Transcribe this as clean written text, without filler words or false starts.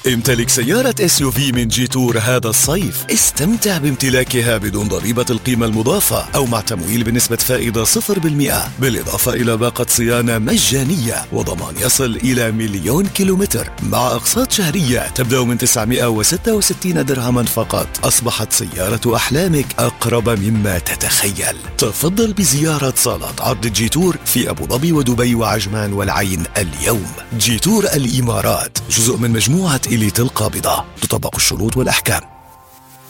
امتلك سيارة SUV من جيتور هذا الصيف. استمتع بامتلاكها بدون ضريبة القيمة المضافة أو مع تمويل بنسبة فائدة 0%، بالإضافة إلى باقة صيانة مجانية وضمان يصل إلى 1,000,000 كيلومتر مع أقساط شهرية تبدأ من 966 درهما فقط. أصبحت سيارة أحلامك أقرب مما تتخيل. تفضل بزيارة صالات عرض جيتور في أبو ظبي ودبي وعجمان والعين اليوم. جيتور الإمارات جزء من مجموعة إليت القابضة. تطبق الشروط والأحكام.